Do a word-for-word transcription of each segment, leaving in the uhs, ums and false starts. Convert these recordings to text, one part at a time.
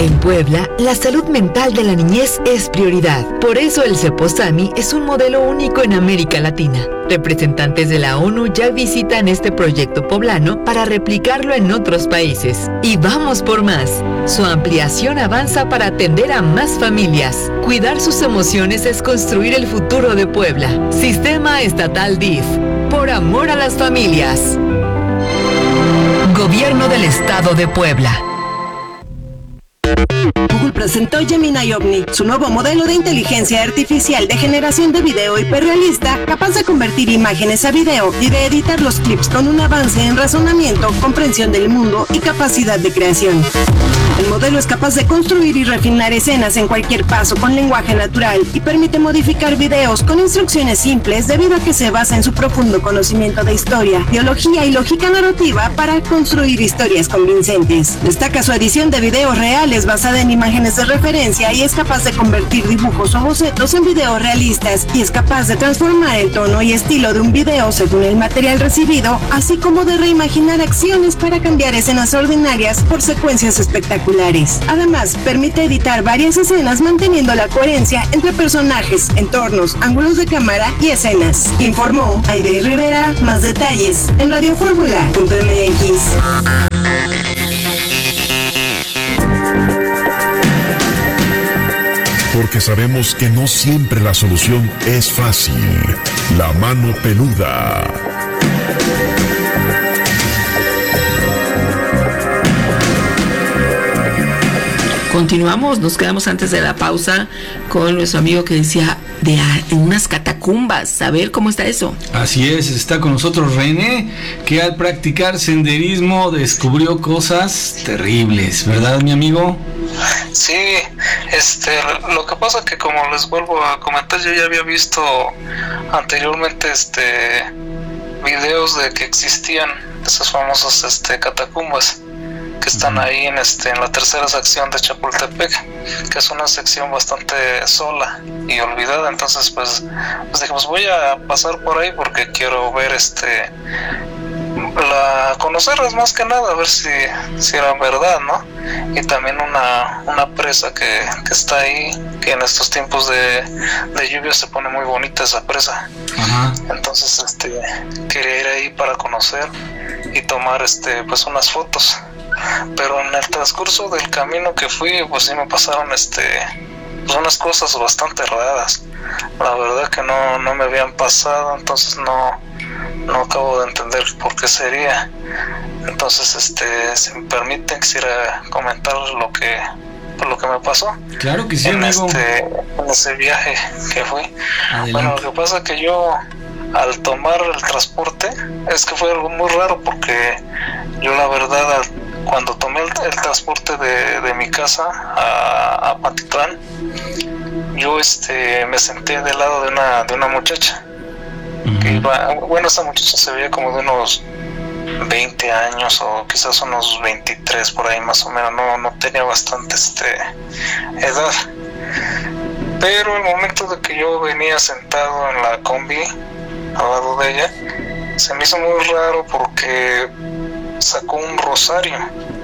En Puebla, la salud mental de la niñez es prioridad. Por eso el Ceposami es un modelo único en América Latina. Representantes de la ONU ya visitan este proyecto poblano para replicarlo en otros países. Y vamos por más. Su ampliación avanza para atender a más familias. Cuidar sus emociones es construir el futuro de Puebla. Sistema Estatal D I F. Por amor a las familias. Gobierno del Estado de Puebla. Google presentó Gemini Omni, su nuevo modelo de inteligencia artificial de generación de video hiperrealista, capaz de convertir imágenes a video y de editar los clips con un avance en razonamiento, comprensión del mundo y capacidad de creación. El modelo es capaz de construir y refinar escenas en cualquier paso con lenguaje natural y permite modificar videos con instrucciones simples debido a que se basa en su profundo conocimiento de historia, biología y lógica narrativa para construir historias convincentes. Destaca su edición de videos reales basada en imágenes de referencia y es capaz de convertir dibujos o bocetos en videos realistas y es capaz de transformar el tono y estilo de un video según el material recibido, así como de reimaginar acciones para cambiar escenas ordinarias por secuencias espectaculares. Además, permite editar varias escenas manteniendo la coherencia entre personajes, entornos, ángulos de cámara y escenas. Informó Aide Rivera. Más detalles en radio fórmula punto m x. Porque sabemos que no siempre la solución es fácil. La mano peluda. Continuamos, nos quedamos antes de la pausa con nuestro amigo que decía de en unas catacumbas. A ver cómo está eso. Así es, está con nosotros René, que al practicar senderismo descubrió cosas terribles, ¿verdad, mi amigo? Sí, este, lo que pasa que como les vuelvo a comentar, yo ya había visto anteriormente este videos de que existían esas famosas este catacumbas que están ahí en este en la tercera sección de Chapultepec, que es una sección bastante sola y olvidada. Entonces pues, pues dije, pues voy a pasar por ahí porque quiero ver este la conocerlas más que nada, a ver si, si era verdad, ¿no? Y también una, una presa que, que está ahí, que en estos tiempos de, de lluvia se pone muy bonita esa presa. Ajá. Entonces este quería ir ahí para conocer y tomar este pues unas fotos. Pero en el transcurso del camino que fui, pues sí me pasaron este pues unas cosas bastante raras. La verdad que no, no me habían pasado, entonces no, no acabo de entender por qué sería. Entonces, este, si me permiten, quisiera comentar lo que lo que me pasó. Claro que sí, en amigo. este, en ese viaje que fui. Adelante. Bueno, lo que pasa es que yo al tomar el transporte, es que fue algo muy raro porque yo la verdad al cuando tomé el, el transporte de, de mi casa a, a Patitlán, yo este me senté del lado de una de una muchacha. Uh-huh. Que iba, bueno, esa muchacha se veía como de unos veinte años o quizás unos veintitrés por ahí más o menos, no, no tenía bastante este edad. Pero el momento de que yo venía sentado en la combi al lado de ella, se me hizo muy raro porque sacó un rosario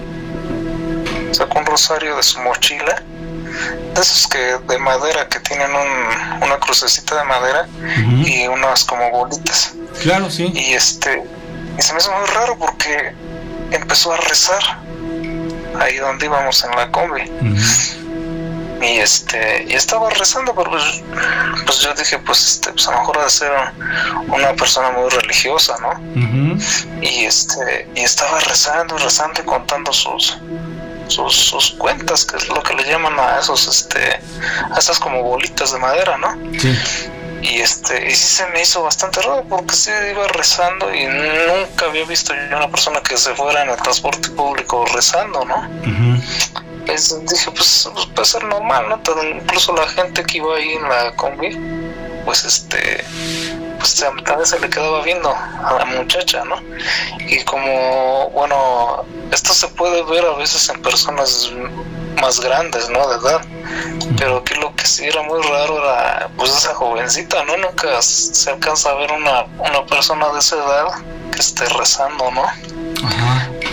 sacó un rosario de su mochila, de esos que de madera que tienen un, una crucecita de madera. Uh-huh. Y unas como bolitas. Claro, sí. Y este y se me hizo muy raro porque empezó a rezar ahí donde íbamos en la combi. Uh-huh. Y este y estaba rezando, pero pues, pues yo dije, pues este pues a lo mejor ha de ser una persona muy religiosa, ¿no? Uh-huh. Y este y estaba rezando y rezando y contando sus sus sus cuentas, que es lo que le llaman a esos este a esas como bolitas de madera, ¿no? Sí. Y este y sí se me hizo bastante raro porque sí iba rezando y nunca había visto yo una persona que se fuera en el transporte público rezando, ¿no? Uh-huh. Pues dije, pues, pues puede ser normal, ¿no? Pero incluso la gente que iba ahí en la combi, pues este pues a veces se le quedaba viendo a la muchacha, ¿no? Y como, bueno, esto se puede ver a veces en personas más grandes, ¿no? De edad, pero aquí lo que sí era muy raro era pues esa jovencita, ¿no? Nunca se alcanza a ver una, una persona de esa edad que esté rezando, ¿no? Ajá.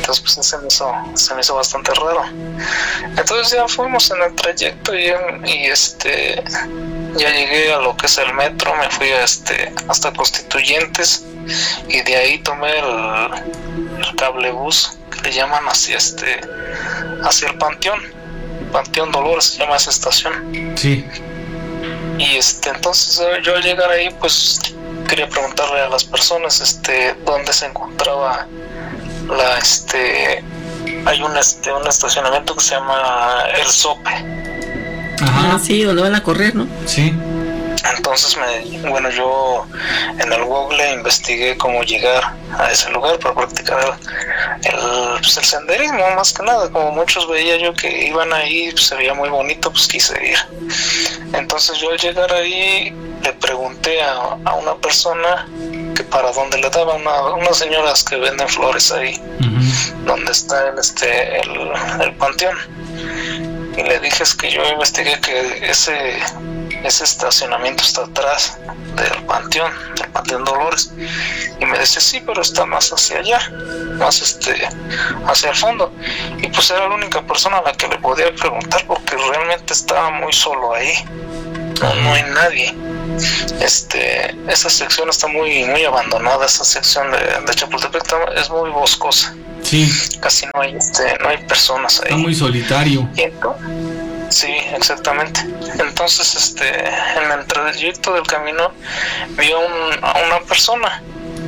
Entonces pues se me hizo, se me hizo bastante raro. Entonces ya fuimos en el trayecto y, y este ya llegué a lo que es el metro, me fui a este hasta Constituyentes y de ahí tomé el, el cablebús que le llaman hacia este hacia el Panteón, Panteón Dolores se llama esa estación. Sí. Y este entonces yo al llegar ahí pues quería preguntarle a las personas este dónde se encontraba la este hay un este un estacionamiento que se llama El Sope. Ajá, ah, sí, donde van a correr, ¿no? Sí. Entonces me bueno yo en el Google investigué cómo llegar a ese lugar para practicar el, el, pues el senderismo, más que nada. Como muchos veía yo que iban ahí, pues se veía muy bonito, pues quise ir. Entonces yo al llegar ahí le pregunté a, a una persona que para dónde le daba, una, unas señoras que venden flores ahí, uh-huh. donde está el, este, el, el panteón. Y le dije es que yo investigué que ese ese estacionamiento está atrás del panteón, del Panteón Dolores. Y me dice sí, pero está más hacia allá, más este hacia el fondo. Y pues era la única persona a la que le podía preguntar porque realmente estaba muy solo ahí. No, no hay nadie. Este, esa sección está muy muy abandonada, esa sección de, de Chapultepec está, es muy boscosa. Sí. Casi no hay este, no hay personas ahí. Está muy solitario. ¿Y entonces? Sí, exactamente. Entonces, este, en el trayecto del camino vi a, un, a una persona.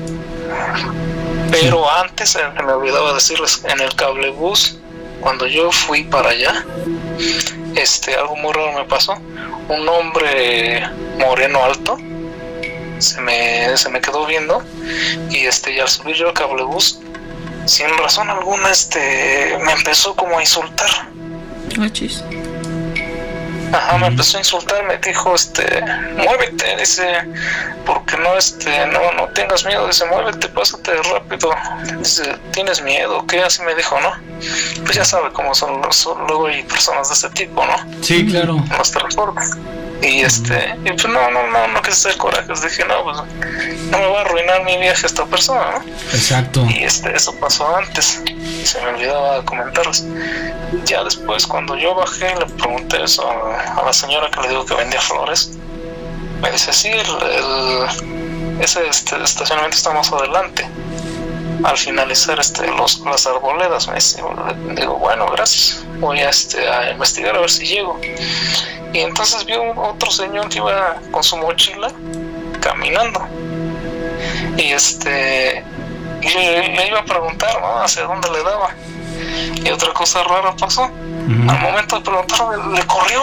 Pero sí. Antes, eh, me olvidaba decirles, en el cablebús, cuando yo fui para allá, este, algo muy raro me pasó. Un hombre moreno alto se me, se me quedó viendo y este, y al subir yo al cablebús, sin razón alguna, este, me empezó como a insultar. Machis. Ajá, me empezó a insultar, me dijo, este, muévete, dice, porque no, este, no, no tengas miedo, dice, muévete, pásate rápido, dice, ¿tienes miedo? ¿Qué? Así me dijo, ¿no? Pues ya sabe cómo son, son luego hay personas de este tipo, ¿no? Sí, claro. Los transportes. Y este, y pues no, no, no, no quise hacer corajes, dije, no, pues no me va a arruinar mi viaje esta persona, ¿no? Exacto. Y este, eso pasó antes, y se me olvidaba comentarles. Ya después, cuando yo bajé, le pregunté eso a, a la señora que le digo que vendía flores. Me dice, sí, el, el, ese este, estacionamiento está más adelante. Al finalizar este, los, las arboledas, me dice, le digo, bueno, gracias, voy a, este, a investigar a ver si llego. Y entonces vi un, otro señor que iba con su mochila caminando. Y este, y le, le iba a preguntar, ¿no?, hacia dónde le daba. Y otra cosa rara pasó. Uh-huh. Al momento de preguntarle, le, le corrió.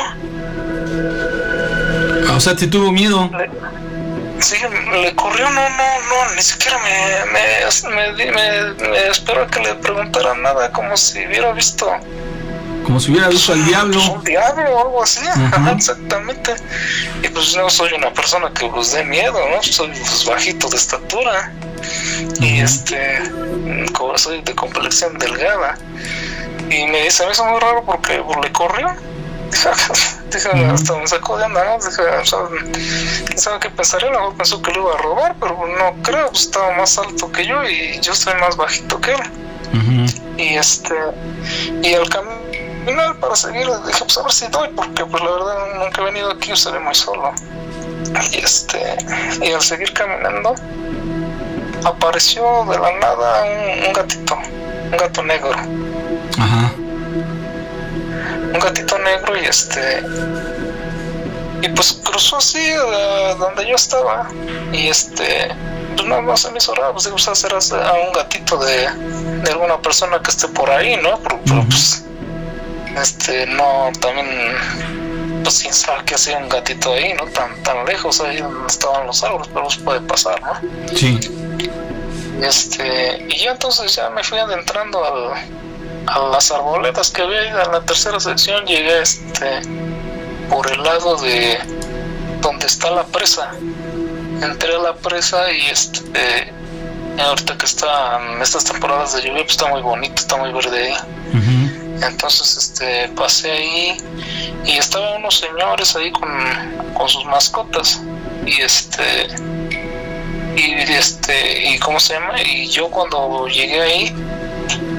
O sea, ¿te tuvo miedo? Le, sí, le corrió, no, no, no, ni siquiera me, me, me, me, me esperó a que le preguntara nada, como si hubiera visto... Como si hubiera visto al diablo. Un diablo o algo así, uh-huh. Exactamente. Y pues no soy una persona que pues dé miedo, ¿no? Soy pues, bajito de estatura. Uh-huh. Y este, como soy de complexión delgada. Y me dice, a mí es muy raro porque pues, le corrió. Dije, uh-huh. Hasta me sacó de onda, ¿no? Dije, o sea, quién sabe qué pensaría, a lo mejor pensó que lo iba a robar, pero no creo, pues estaba más alto que yo y yo soy más bajito que él. Uh-huh. Y este, y el camino para seguir, dije, pues a ver si doy, porque pues la verdad nunca he venido aquí, yo seré muy solo. Y este, y al seguir caminando, apareció de la nada un, un gatito, un gato negro. Ajá. Un gatito negro y este, y pues cruzó así uh, donde yo estaba, y este, pues no, no se me hizo raro, pues digo, pues hacer a un gatito de, de alguna persona que esté por ahí, ¿no? Pero, pero uh-huh. pues este, no, también, pues quién sabe qué hacía un gatito ahí, ¿no? Tan, tan lejos, ahí donde estaban los árboles, pero pues puede pasar, ¿no? Sí. Este, y yo entonces ya me fui adentrando al, a las arboledas que había en la tercera sección, llegué este, por el lado de donde está la presa. Entré a la presa y este, eh, ahorita que están estas temporadas de lluvia, pues está muy bonito, está muy verde ahí. Uh-huh. Entonces este pasé ahí y estaban unos señores ahí con, con sus mascotas y este y este y cómo se llama y yo cuando llegué ahí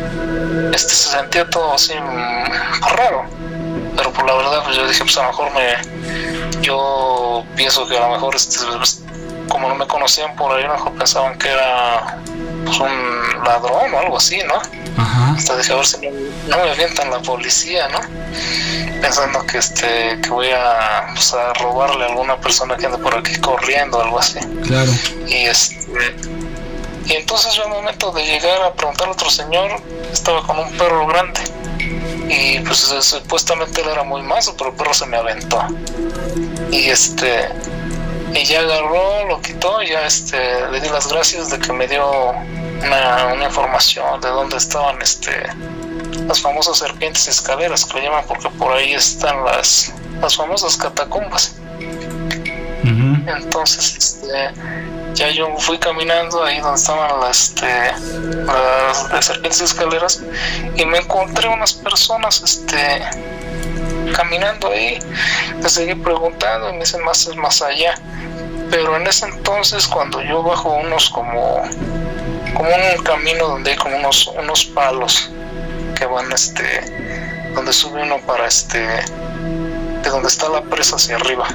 este se sentía todo así mm, raro. Pero por la verdad, pues yo dije, pues a lo mejor me, yo pienso que a lo mejor este, pues, como no me conocían por ahí, a lo mejor pensaban que era pues un ladrón o algo así, ¿no? Ajá. Hasta dije, a ver si no, no me avientan la policía, ¿no? Pensando que este que voy a, pues, a robarle a alguna persona que anda por aquí corriendo o algo así. Claro. Y este y entonces yo al momento de llegar a preguntar a otro señor, estaba con un perro grande. Y pues supuestamente él era muy mazo, pero el perro se me aventó. Y este y ya agarró, lo quitó, y ya este le di las gracias de que me dio una, una información de dónde estaban este las famosas serpientes escaleras, que lo llaman, porque por ahí están las las famosas catacumbas. Uh-huh. Entonces este ya yo fui caminando ahí donde estaban las, este, las, las serpientes escaleras, y me encontré unas personas este caminando ahí. Les seguí preguntando y me dicen más es más allá. Pero en ese entonces, cuando yo bajo unos como como un camino donde hay como unos unos palos que van este donde sube uno para este de donde está la presa hacia arriba.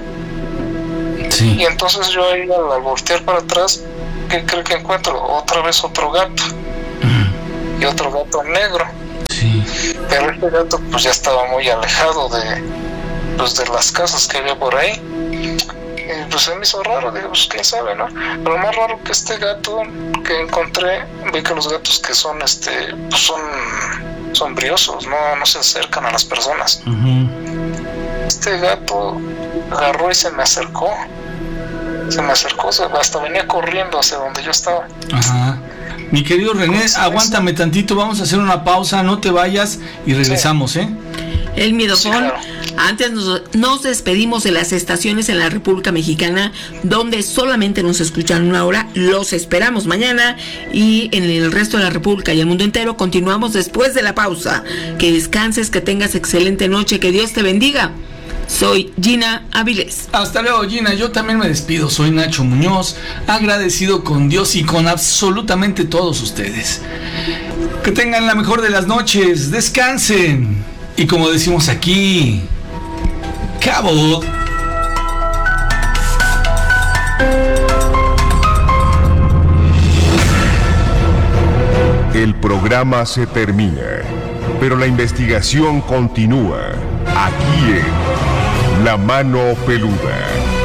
Sí. Y entonces yo ahí al, al voltear para atrás, que creo que encuentro otra vez otro gato. Mm. Y otro gato negro. Sí. Pero este gato pues ya estaba muy alejado de pues de las casas que había por ahí. Y pues se me hizo raro, digo, pues quién sabe, ¿no? Pero más raro que este gato que encontré, vi que los gatos que son este pues son son briosos, no, no se acercan a las personas. Uh-huh. Este gato agarró y se me acercó. Se me acercó, hasta venía corriendo hacia donde yo estaba. Ajá. Mi querido René, aguántame tantito, vamos a hacer una pausa, no te vayas y regresamos, sí. ¿eh? El miedofón. Sí, claro. Antes nos, nos despedimos de las estaciones en la República Mexicana donde solamente nos escuchan una hora. Los esperamos mañana, y en el resto de la República y el mundo entero continuamos después de la pausa. Que descanses, que tengas excelente noche, que Dios te bendiga. Soy Gina Avilés. Hasta luego, Gina. Yo también me despido. Soy Nacho Muñoz, agradecido con Dios y con absolutamente todos ustedes. Que tengan la mejor de las noches. Descansen. Y como decimos aquí, cabo. El programa se termina, pero la investigación continúa aquí en La Mano Peluda.